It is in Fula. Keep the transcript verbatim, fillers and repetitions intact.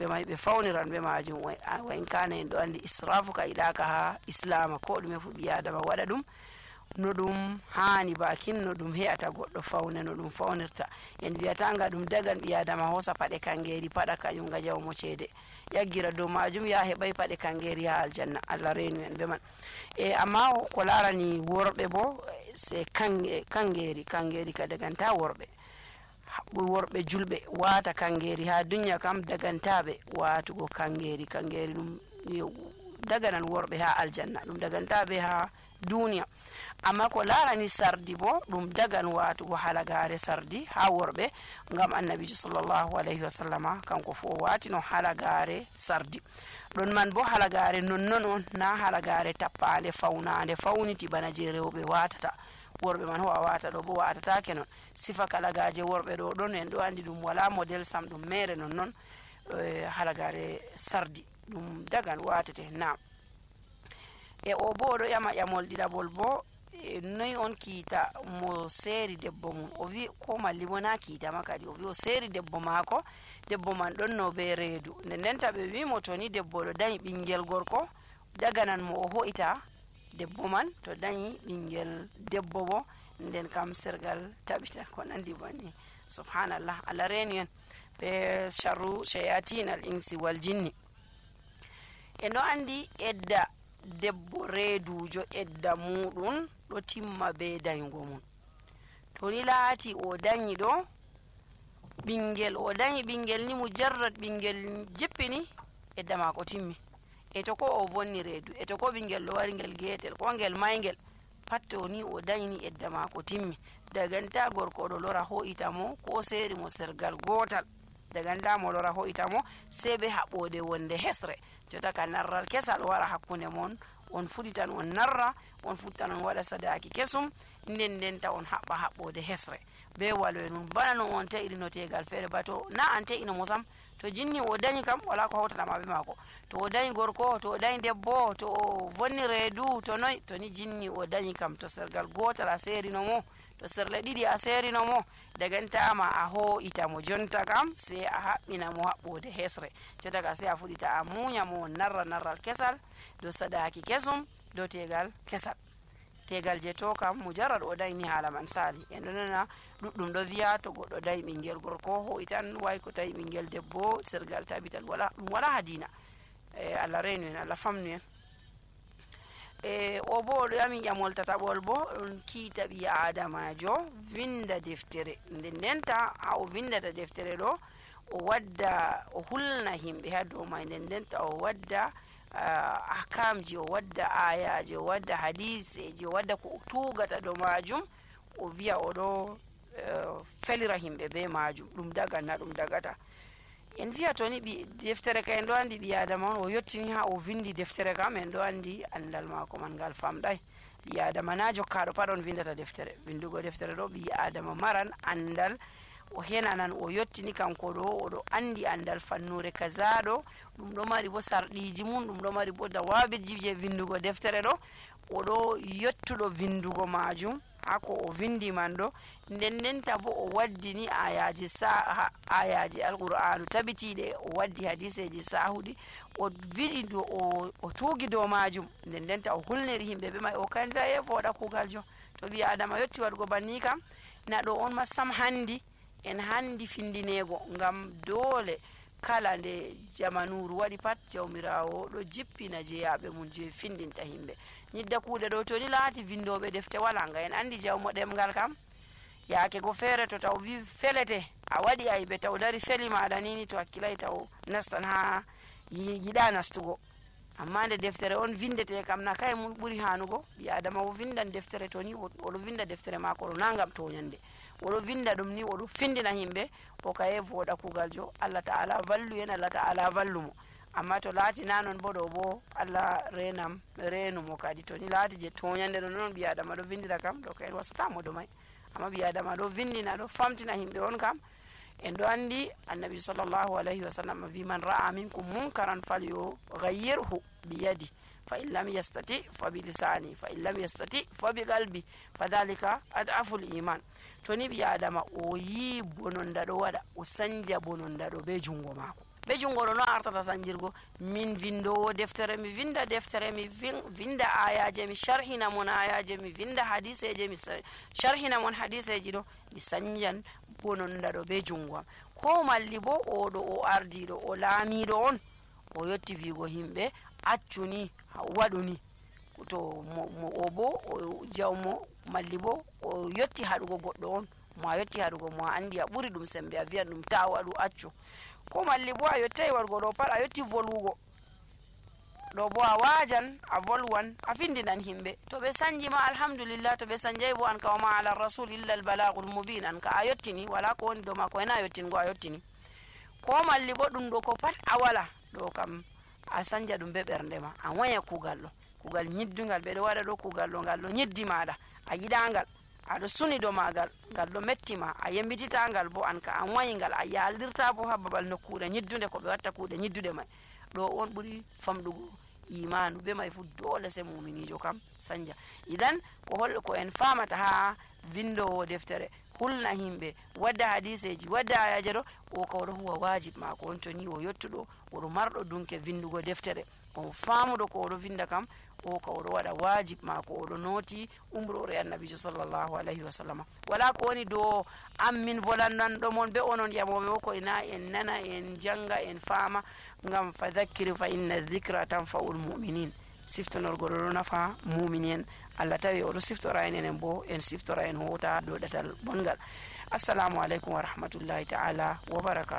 yimɓe may ɓe fawniran ɓe majum. wa in kana en ɗo andi israfu ka yiɗaka ha islama ko ɗume fu ɓi adama waɗa ɗum no ɗum hani bakin no ɗum he'ata goɗɗo fawne no ɗum fawnirta. en wiyata nga ɗum dagan ɓi adama hosa paɗe kangeri paɗa kañum ga jawmo ceede yaggira dow majum ya heɓay paɗe kangeri ha aljanna. Allah renu en ɓe man. e amma ko larani worɓe bo se kange kangeri kangeri ka daganta worɓe worɓe julɓe wata kangeri ha dunya kam dagantaɓe watugo kangeri kangeri ɗum daganan worɓe ha aljanna ɗum dagantaɓe ha duniya. amma ko larani sardi bo ɗum dagan watugo halagare sardi ha worɓe ngam annabijo sallllahu alayhi wa sallama kanko fu o watino halagare sardi. ɗon man bo halagare nonnon on na halagare tappande fawnande fawniti bana je rewɓe watata. worɓe man ho a wata ɗo bo watatake non. sifa kalagaje worɓe ɗo ɗon en ɗo andi ɗum wala model sam ɗum mere non noon e, halagare sardi ɗum dagan watete na. e o bo oɗo ƴama ƴamol ɗiɗaɓol bo e, noyi on kiita mo seeri debbo mum. o wi ko malli bo na kiitama kadi o wi o seeri debbo maako debbo man ɗon no be reedu nde ndenta ɓe wimo to ni debbo ɗo dañi ɓinguel gorko daganan mo o hoita debbo man to dañi ɓinguel debbo bo nden kam sergal taɓita ko nandi banni. subhanallah Allah reni en be sharru shayatin al insi wal jinni. en ɗo andi edda debbo reedujo edda muɗum ɗo timma be dañugo mum. to ni laati o dañi ɗo ɓinguel o dañi ɓinguel ni mujarrad ɓinguel jippini edda mako timmi. e to ko o vonni reedu e to ko ɓinguel ɗo wari ngel getel ko ngel maygel pat to ni o dañni edda mako timmi. daganta gorko ɗo lora ho'ita mo ko seeri mo sergal gotal daganta mo lora ho'ita mo sei be haɓɓode wonde hesre jota ka narral kesal wara hakkunde mon on fuɗitan on narra on futtan on waɗa sadaki kesum nden ndenta on haɓɓa haɓɓode hesre be waloe nun bana no on taƴiri no tegal feere ba to na an taƴino mo sam to jinni o dañi kam wala ko hawtatama be mako. to o dañi gorko to o dañi debbo to o vonni reedu to noy to ni jinni o dañi kam to sergal gotal a seerino mo to serle ɗiɗi a seerino mo dagantama a ho'ita mo jonta kam sei a haɓɓina mo haɓɓode hesre jota ka sei a fuɗita a muña mo narra narral kesal dow sadaki kesum dow tegal kesal. tegal je to kam mujarrad o dañi haala man sali. en ɗo nana ɗuɗɗum ɗo wiya to goɗɗo dañi ɓinguel gorko ho'itan way ko tawi ɓinguel debbo sergal tabital wala ɗum wala ha dina. e Allah renu en Allah famnu en. e o bo oɗo yami ƴamol tataɓol bo ɗon kiita ɓi adamajo vinda deftere nde ndenta ha o vindata deftere ɗo o wadda o hulna himɓe ha dow may nden ndenta o wadda uh, ahkamji o wadda ayaji o wadda hadiseji o wadda ko tugata dow majum o wiya oɗo uh, felira himɓe be majum ɗum daganna ɗum dagata. en wiya to ni ɓi deftere ka en ɗo andi ɓi adama on o yettini ha o vindi deftere kam en ɗo andi andal mako man ngal famɗay. ɓi adama na jokkaɗo pat on vindata deftere. vindugo deftere ɗo ɓi adama maran andal o henanan o yettini kanko ɗo oɗo andi andal fannure kaza ɗo ɗum ɗo mari bo sarɗiji mum ɗum ɗo mari bo dawabiji je vindugo deftere ɗo oɗo yettuɗo vindugo majum hako o vindi man ɗo nden ndenta bo o waddini ayaji sa ayaji alqur'anu tabitiɗe o waddi hadiseji sahuɗi o wiɗi do o, o tugi dow majum nden ndenta o hulniri himɓe ɓe may o kandi e voɗa kugal jo. to ɓi adama yetti waɗugo banni kam na ɗo on ma sam handi en handi findinego ngam dole kala nde jamanuru waɗi pat jawmirawo ɗo jippina jeyaɓe mum je findinta himɓe. ñidda kuuɗe ɗo to ni laati vindoɓe defte wala nga en andi jawmo ɗemgal kam yaake go feere to taw wi felete a waɗi ayɓe taw dari feli maɗa nini to hakkilay taw nastan ha yiɗa nastugo. amma nde deftere on vindete kam na kay mum ɓuri hanugo. ɓi adama o vindan deftere to ni oɗo vinda deftere mako ɗo na ngam toñande oɗo vinda ɗum ni oɗo findina himɓe o kaye voɗa kugal jo. Allah ta'ala vallu en Allah ta'ala vallumo. amma to laati na non bo ɗo bo Allah renam renumo kadi to ni laati je toñande ɗo noon ɓi adama ɗo vindira kam ɗo kayen wasatamo ɗo may. amma ɓi adama ɗo vindina ɗo famtina himɓe on kam en ɗo andi annabi sallllahu alayhi wa sallam wi man ra'a minkum munkaran falyo ghayyirhu biyadi fa in lam yastati fa bi lisani fa in lam yastati fa bi qalbi fa dhalika ad'aful iman. to ni ɓi adama o yi bononda ɗo waɗa o sanja bononda ɗo be jungo mako be jungo no artata sanjirgo min vindowo deftere mi vinda deftere mi vinda ayaje mi sharhina mon ayaje mi vinda hadiseje mi sharhina mon hadiseji do mi sanjan bononda do be jungo ko malli bo o do o ardido o laamido on o yotti vigo himbe accuni waduni to mo o bo o jawmo malli bo o yotti hadugo goddo on mo yotti hadugo mo andi a buri dum sembe a viya dum ta wadu accu ko malli bo a yottay wargo do pat a yotti volugo do bo a wajan a volwan a findinan himbe to be sanji ma alhamdulillah to be sanjay bo an ka ma ala rasul illa al balagul mubin an ka a yottini wala ko woni do ma ko ena yottin go a yottini ko malli bo dum do ko pat a wala do kam a sanja dum be bernde ma a waya kugal do kugal nyiddungal be do wada do kugal do ngal do nyiddi maada a yidangal aɗo suni do magal ngal ɗo mettima a yembititangal bo an ka an wayingal a yaldirta bo ha babal nokkuɗe ñiddude ko ɓe watta kuuɗe ñiddude may ɗo on ɓuri famɗugo imanu be may fu dole se muminijo kam sanja idan ko hol ko en famata ha vindowo deftere hulna himɓe wadda hadiseji wadda ayaje ɗo o ka oɗo huwa wajib mako on to ni o yettuɗo oɗo marɗo dunke vindugo deftere o famuɗo ko oɗo vinda kam o ka oɗo waɗa wajib mako oɗo nooti umrore annabijo sallllahu alayhi wa sallam wala ko woni do ammin volananɗo mon be onon yamoɓe o koye na en nana en janga en faama ngam fa dhakkir fa inna dhicra tanfaul muminin siftonorgo ɗo nafa mumini en allah tawi oɗo siftora en enen bo en siftora en hota dow ɗatal bongal assalamu aleykum wa rahmatullahi taala wa barakatuh